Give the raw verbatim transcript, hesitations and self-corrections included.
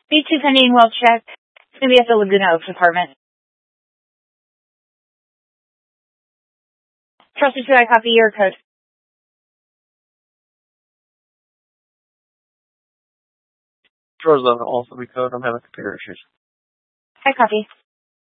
B two pending, well check. It's going to be at the Laguna Oaks apartment. Trusted two, I copy your code. Drawers eleven, also we code. I'm having computer issues. I copy.